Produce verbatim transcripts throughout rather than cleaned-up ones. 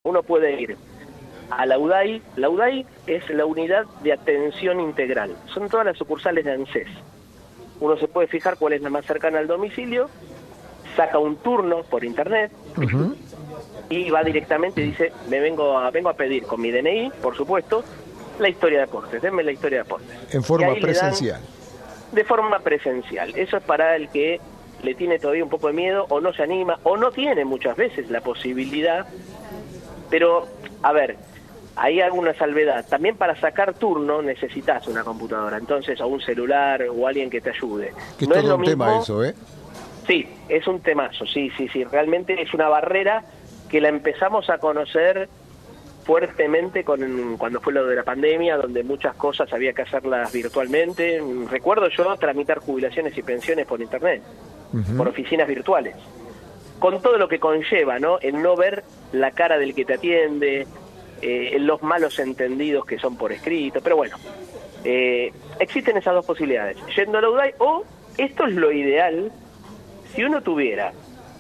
uno puede ir a la UDAI. La UDAI es la Unidad de Atención Integral. Son todas las sucursales de ANSES. Uno se puede fijar cuál es la más cercana al domicilio, saca un turno por internet, uh-huh, y va directamente y dice, me vengo a, vengo a pedir con mi D N I, por supuesto, la historia de aportes, denme la historia de aportes. En forma presencial. De forma presencial. Eso es para el que le tiene todavía un poco de miedo, o no se anima, o no tiene muchas veces la posibilidad. Pero, a ver, hay alguna salvedad. También para sacar turno necesitas una computadora, entonces, o un celular, o alguien que te ayude. Que es no todo es lo un mismo... tema eso, ¿eh? Sí, es un temazo, sí, sí, sí. Realmente es una barrera que la empezamos a conocer fuertemente con cuando fue lo de la pandemia, donde muchas cosas había que hacerlas virtualmente. Recuerdo yo tramitar jubilaciones y pensiones por internet, uh-huh, por oficinas virtuales, con todo lo que conlleva, ¿no? El no ver la cara del que te atiende, eh, los malos entendidos que son por escrito, pero bueno, eh, existen esas dos posibilidades, yendo a la UDAI, o esto es lo ideal, si uno tuviera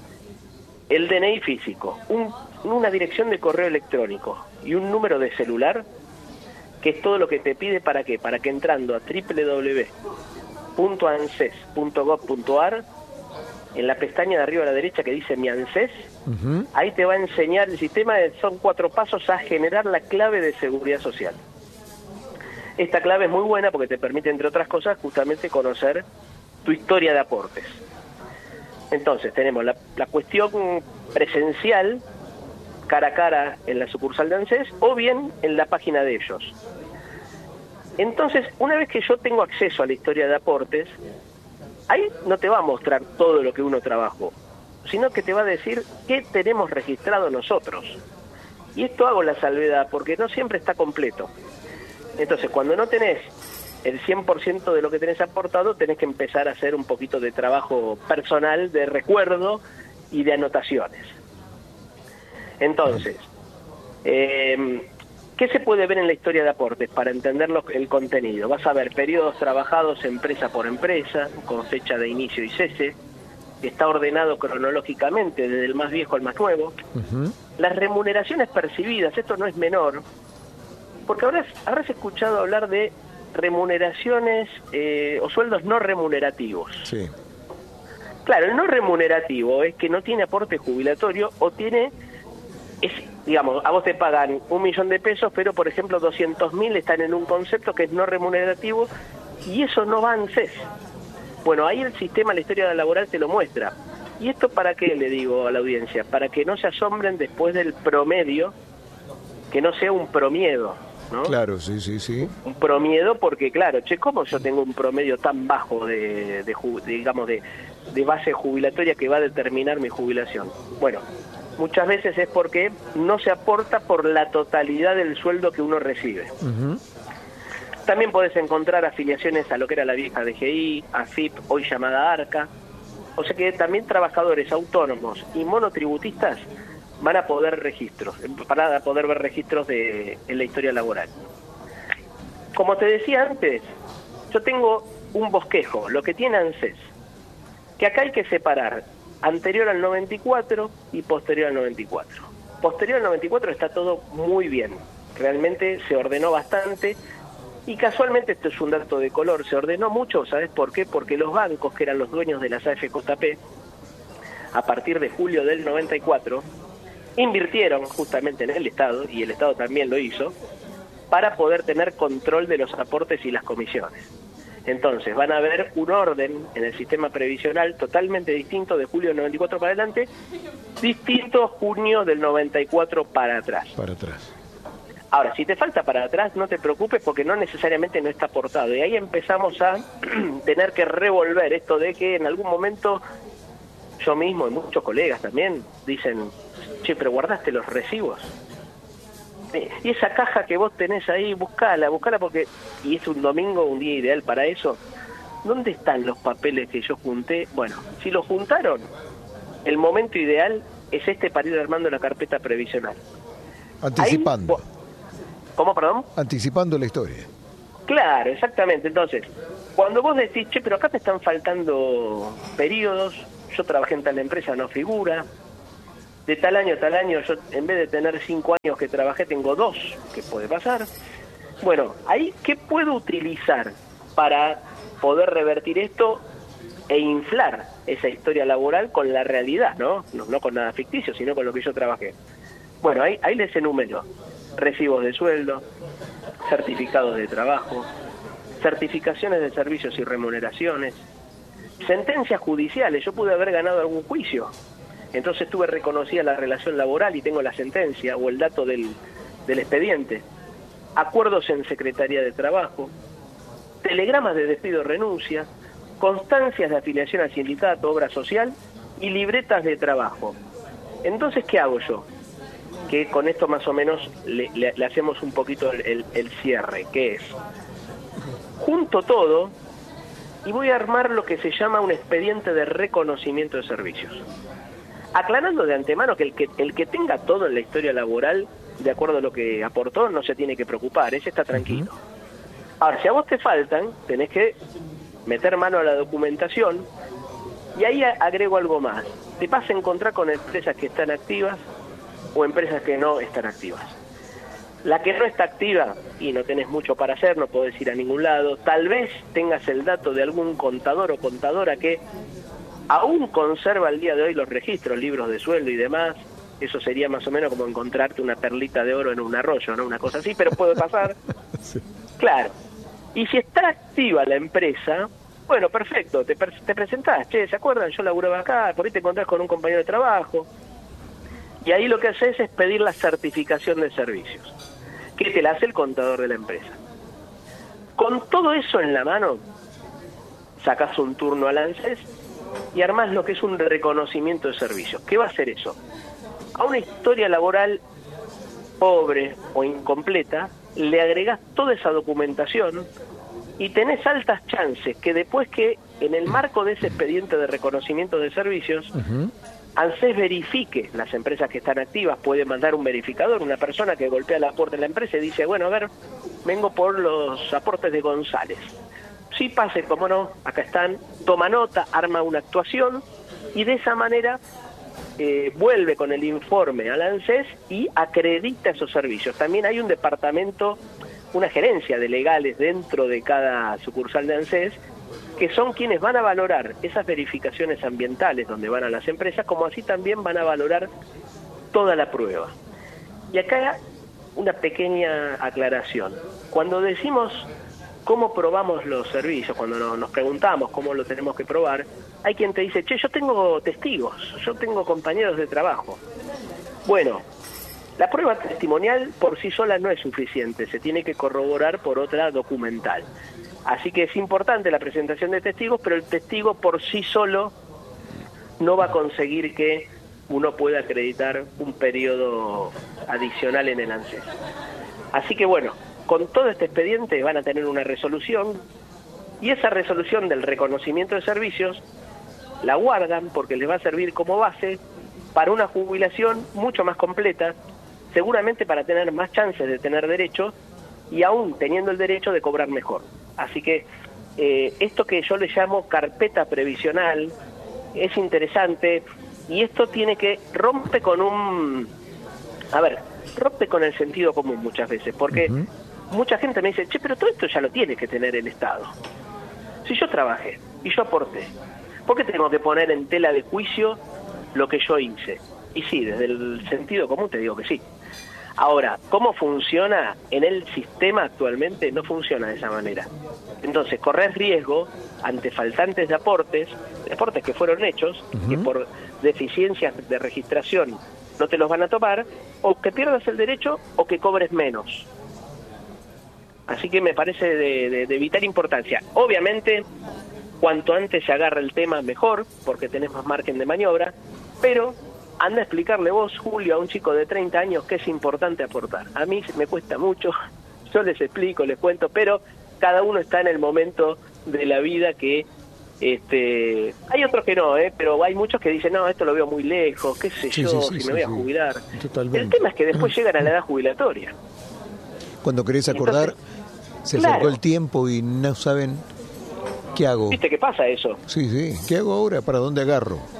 el D N I físico, un, una dirección de correo electrónico y un número de celular, que es todo lo que te pide. ¿Para qué? Para que entrando a doble u doble u doble u punto anses punto gov punto ar, en la pestaña de arriba a la derecha que dice Mi ANSES, uh-huh, ahí te va a enseñar el sistema, son cuatro pasos a generar la clave de seguridad social. Esta clave es muy buena porque te permite, entre otras cosas, justamente conocer tu historia de aportes. Entonces tenemos la, la cuestión presencial, cara a cara en la sucursal de ANSES, o bien en la página de ellos. Entonces, una vez que yo tengo acceso a la historia de aportes, ahí no te va a mostrar todo lo que uno trabajó, sino que te va a decir qué tenemos registrado nosotros. Y esto hago la salvedad porque no siempre está completo. Entonces, cuando no tenés el cien por ciento de lo que tenés aportado, tenés que empezar a hacer un poquito de trabajo personal, de recuerdo y de anotaciones. Entonces, eh, ¿qué se puede ver en la historia de aportes para entender lo, el contenido? Vas a ver periodos trabajados empresa por empresa, con fecha de inicio y cese, está ordenado cronológicamente desde el más viejo al más nuevo. Uh-huh. Las remuneraciones percibidas, esto no es menor, porque habrás, habrás escuchado hablar de remuneraciones eh, o sueldos no remunerativos. Sí. Claro, el no remunerativo es que no tiene aporte jubilatorio o tiene, es, digamos, a vos te pagan un millón de pesos, pero por ejemplo doscientos mil están en un concepto que es no remunerativo y eso no va a ANSES. Bueno, ahí el sistema, la historia laboral te lo muestra. ¿Y esto para qué le digo a la audiencia? Para que no se asombren después del promedio, que no sea un promiedo, ¿no? Claro, sí, sí, sí. Un promiedo porque, claro, che, ¿cómo yo tengo un promedio tan bajo de, de, de digamos, de, de base jubilatoria que va a determinar mi jubilación? Bueno, muchas veces es porque no se aporta por la totalidad del sueldo que uno recibe. Uh-huh. También podés encontrar afiliaciones a lo que era la vieja D G I, A F I P, hoy llamada ARCA. O sea que también trabajadores autónomos y monotributistas van a poder registros, para poder ver registros de en la historia laboral. Como te decía antes, yo tengo un bosquejo, lo que tiene ANSES, que acá hay que separar anterior al noventa y cuatro y posterior al noventa y cuatro. Posterior al noventa y cuatro está todo muy bien, realmente se ordenó bastante y casualmente, esto es un dato de color, se ordenó mucho, ¿sabes por qué? Porque los bancos, que eran los dueños de las A F J P, a partir de julio del noventa y cuatro, invirtieron justamente en el Estado, y el Estado también lo hizo, para poder tener control de los aportes y las comisiones. Entonces van a ver un orden en el sistema previsional totalmente distinto de julio del noventa y cuatro para adelante, distinto junio del noventa y cuatro para atrás. Para atrás. Ahora, si te falta para atrás, no te preocupes porque no necesariamente no está aportado. Y ahí empezamos a tener que revolver esto de que en algún momento yo mismo y muchos colegas también dicen, che, pero guardaste los recibos. Y esa caja que vos tenés ahí, buscala, buscala porque, y es un domingo, un día ideal para eso. ¿Dónde están los papeles que yo junté? Bueno, si los juntaron, el momento ideal es este para ir armando la carpeta previsional. Anticipando. Ahí, ¿cómo, perdón? Anticipando la historia. Claro, exactamente. Entonces, cuando vos decís, che, pero acá te están faltando periodos, yo trabajé en tal empresa, no figura, de tal año a tal año, yo en vez de tener cinco años que trabajé, tengo dos, ¿qué puede pasar? Bueno, ahí, ¿qué puedo utilizar para poder revertir esto e inflar esa historia laboral con la realidad, ¿no? No, no con nada ficticio, sino con lo que yo trabajé. Bueno, ahí, ahí les enumero recibos de sueldo, certificados de trabajo, certificaciones de servicios y remuneraciones, sentencias judiciales. Yo pude haber ganado algún juicio, entonces tuve reconocida la relación laboral y tengo la sentencia o el dato del, del expediente, acuerdos en Secretaría de Trabajo, telegramas de despido o renuncia, constancias de afiliación al sindicato, obra social y libretas de trabajo. Entonces, ¿qué hago yo? Que con esto más o menos le, le, le hacemos un poquito el, el, el cierre, que es, junto todo y voy a armar lo que se llama un expediente de reconocimiento de servicios. Aclarando de antemano que el que, el que tenga todo en la historia laboral, de acuerdo a lo que aportó, no se tiene que preocupar, ese está tranquilo. Ahora, si a vos te faltan, tenés que meter mano a la documentación, y ahí agrego algo más. Te vas a encontrar con empresas que están activas o empresas que no están activas. La que no está activa y no tenés mucho para hacer, no podés ir a ningún lado, tal vez tengas el dato de algún contador o contadora que aún conserva al día de hoy los registros, libros de sueldo y demás. Eso sería más o menos como encontrarte una perlita de oro en un arroyo, ¿no? Una cosa así, pero puede pasar. Sí. Claro. Y si está activa la empresa, bueno, perfecto, te, te presentás, che, ¿se acuerdan? Yo laburaba acá, por ahí te encontrás con un compañero de trabajo. Y ahí lo que haces es pedir la certificación de servicios, que te la hace el contador de la empresa. Con todo eso en la mano, sacás un turno al ANSES y armás lo que es un reconocimiento de servicios. ¿Qué va a hacer eso? A una historia laboral pobre o incompleta, le agregás toda esa documentación y tenés altas chances que después que en el marco de ese expediente de reconocimiento de servicios, uh-huh. ANSES verifique las empresas que están activas, puede mandar un verificador, una persona que golpea la puerta de la empresa y dice, bueno, a ver, vengo por los aportes de González. Sí, pase, cómo no, acá están, toma nota, arma una actuación y de esa manera eh, vuelve con el informe al ANSES y acredita esos servicios. También hay un departamento, una gerencia de legales dentro de cada sucursal de ANSES, que son quienes van a valorar esas verificaciones ambientales donde van a las empresas, como así también van a valorar toda la prueba. Y acá una pequeña aclaración. Cuando decimos cómo probamos los servicios, cuando nos preguntamos cómo lo tenemos que probar, hay quien te dice, che, yo tengo testigos, yo tengo compañeros de trabajo. Bueno, la prueba testimonial por sí sola no es suficiente, se tiene que corroborar por otra documental. Así que es importante la presentación de testigos, pero el testigo por sí solo no va a conseguir que uno pueda acreditar un periodo adicional en el ANSES. Así que bueno, con todo este expediente van a tener una resolución y esa resolución del reconocimiento de servicios la guardan porque les va a servir como base para una jubilación mucho más completa, seguramente para tener más chances de tener derecho y aún teniendo el derecho de cobrar mejor. Así que eh, esto que yo le llamo carpeta previsional es interesante y esto tiene que rompe con un, a ver, rompe con el sentido común muchas veces, porque uh-huh. mucha gente me dice, che, pero todo esto ya lo tiene que tener el Estado. Si yo trabajé y yo aporté, ¿por qué tengo que poner en tela de juicio lo que yo hice? Y sí, desde el sentido común te digo que sí. Ahora, ¿cómo funciona en el sistema actualmente? No funciona de esa manera. Entonces, corres riesgo ante faltantes de aportes, de aportes que fueron hechos, uh-huh. que por deficiencias de registración no te los van a tomar, o que pierdas el derecho o que cobres menos. Así que me parece de, de, de vital importancia. Obviamente, cuanto antes se agarra el tema, mejor, porque tenés más margen de maniobra, pero anda a explicarle vos, Julio, a un chico de treinta años que es importante aportar. A mí me cuesta mucho, yo les explico, les cuento, pero cada uno está en el momento de la vida que... este hay otros que no, ¿eh? Pero hay muchos que dicen, no, esto lo veo muy lejos, qué sé sí, yo, sí, sí, si sí, me voy sí, a jubilar. Totalmente. El tema es que después llegan a la edad jubilatoria. Cuando querés acordar, entonces, se acercó claro. el tiempo y no saben qué hago. ¿Viste qué pasa eso? Sí, sí, ¿qué hago ahora? ¿Para dónde agarro?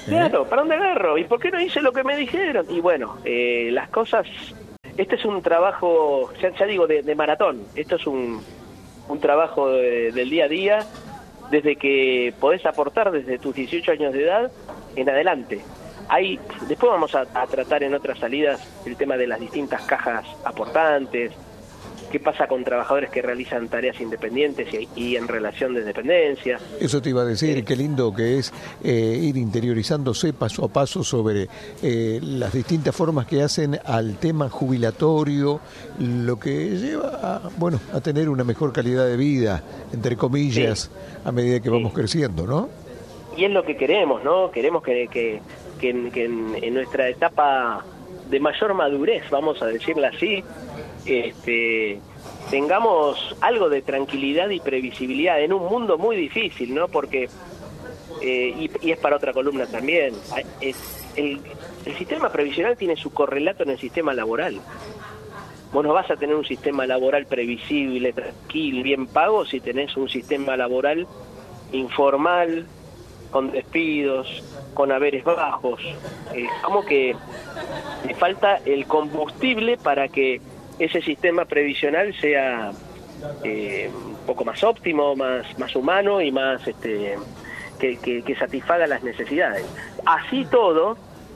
Claro, ¿para dónde agarro? ¿Y por qué no hice lo que me dijeron? Y bueno, eh, las cosas... Este es un trabajo, ya, ya digo, de, de maratón. Esto es un, un trabajo de, del día a día, desde que podés aportar desde tus dieciocho años de edad en adelante. Hay, después vamos a, a tratar en otras salidas el tema de las distintas cajas aportantes, qué pasa con trabajadores que realizan tareas independientes y, y en relación de dependencia. Eso te iba a decir, eh, qué lindo que es eh, ir interiorizándose paso a paso sobre eh, las distintas formas que hacen al tema jubilatorio, lo que lleva a, bueno, a tener una mejor calidad de vida, entre comillas, sí. a medida que sí. vamos creciendo, ¿no? Y es lo que queremos, ¿no? Queremos que, que, que, en, que en, en nuestra etapa de mayor madurez, vamos a decirla así, este, tengamos algo de tranquilidad y previsibilidad en un mundo muy difícil, ¿no? Porque, eh, y, y es para otra columna también, es, el, el sistema previsional tiene su correlato en el sistema laboral. Vos no vas a tener un sistema laboral previsible, tranquilo, bien pago, si tenés un sistema laboral informal, con despidos, con haberes bajos. Eh, como que le falta el combustible para que ese sistema previsional sea eh, un poco más óptimo, más más humano y más este que, que, que satisfaga las necesidades. Así todo,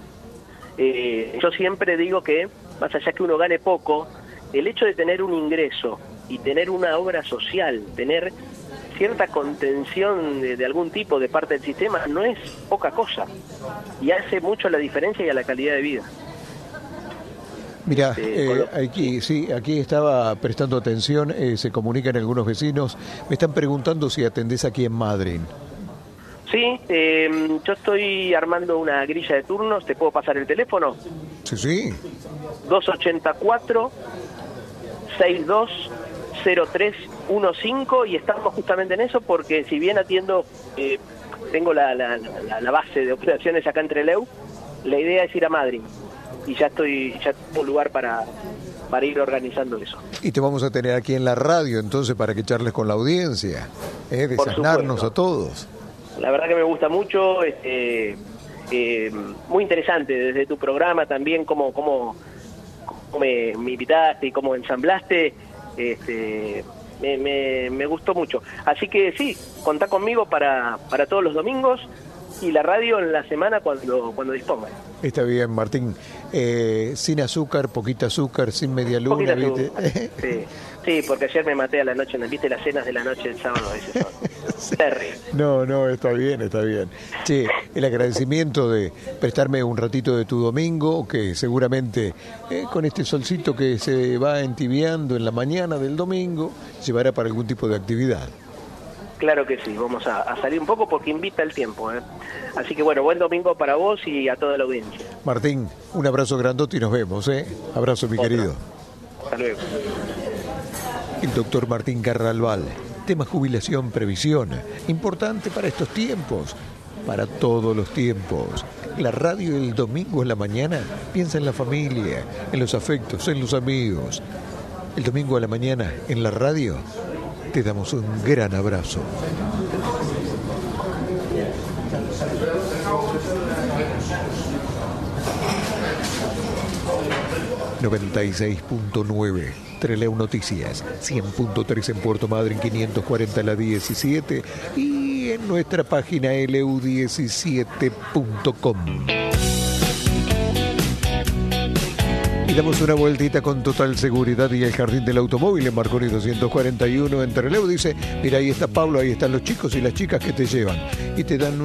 eh, yo siempre digo que, más allá que uno gane poco, el hecho de tener un ingreso y tener una obra social, tener cierta contención de, de algún tipo de parte del sistema, no es poca cosa y hace mucho la diferencia y a la calidad de vida. Mira, eh, aquí sí, aquí estaba prestando atención, eh, se comunican algunos vecinos, me están preguntando si atendés aquí en Madryn. Sí, eh, yo estoy armando una grilla de turnos, ¿te puedo pasar el teléfono? Sí, sí. dos ocho cuatro, seis dos cero tres uno cinco y estamos justamente en eso porque si bien atiendo, eh, tengo la, la, la, la base de operaciones acá en Trelew, la idea es ir a Madryn. Y ya estoy, ya tengo lugar para, para ir organizando eso. Y te vamos a tener aquí en la radio, entonces, para que charles con la audiencia, ¿eh? Desasnarnos a todos. La verdad que me gusta mucho, este, eh, muy interesante desde tu programa también, cómo, cómo, cómo me, me invitaste y cómo ensamblaste, este, me, me, me gustó mucho. Así que sí, contá conmigo para, para todos los domingos. Y la radio en la semana cuando cuando dispongan. Está bien, Martín. Eh, sin azúcar, poquita azúcar, sin media luna, ¿viste? Sí, sí, porque ayer me maté a la noche, ¿viste? Las cenas de la noche del sábado a veces son sí. terribles. No, no, está bien, está bien. Che, el agradecimiento de prestarme un ratito de tu domingo, que seguramente eh, con este solcito que se va entibiando en la mañana del domingo, llevará para algún tipo de actividad. Claro que sí, vamos a, a salir un poco porque invita el tiempo, ¿eh? Así que bueno, buen domingo para vos y a toda la audiencia. Martín, un abrazo grandote y nos vemos, ¿eh? Abrazo, mi Otro. querido. Hasta luego. El doctor Martín Carralbal, tema jubilación, previsión, importante para estos tiempos, para todos los tiempos. La radio el domingo en la mañana piensa en la familia, en los afectos, en los amigos. El domingo a la mañana en la radio te damos un gran abrazo. noventa y seis punto nueve Trelew Noticias, cien punto tres en Puerto Madryn, quinientos cuarenta la diecisiete y en nuestra página L U diecisiete punto com. Y damos una vueltita con total seguridad y el Jardín del Automóvil en Marconi doscientos cuarenta y uno en Trelew. Dice, mira, ahí está Pablo, ahí están los chicos y las chicas que te llevan y te dan